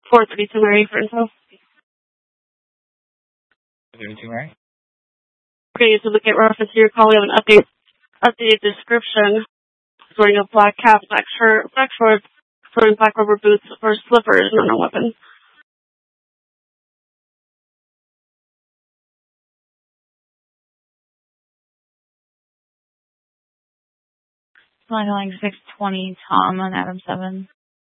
432 Mary for info. 432 Mary? Okay, so look at reference to your call. We have an updated description. Wearing a black cap, black shirt, black shorts, wearing black rubber boots or slippers, not a weapon. Line 620 Tom on Adam 7.